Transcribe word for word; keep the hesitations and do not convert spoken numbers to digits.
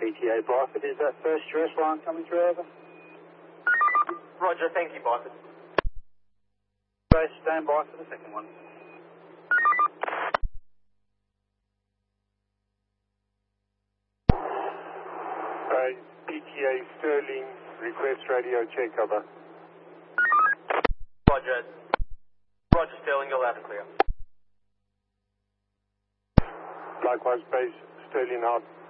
P T A Barford, is that first U S line coming through, over? Roger, thank you, Barford. Base, stand by for the second one. Uh, P T A Sterling, request radio check, over. Roger. Roger, Sterling, you're loud and clear. Likewise, base Sterling out.